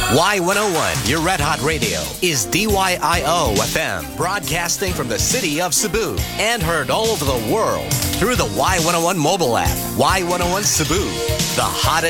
Y101, your Red Hot Radio, is DYIO FM, broadcasting from the city of Cebu and heard all over the world through the Y101 mobile app. Y101 Cebu, the hottest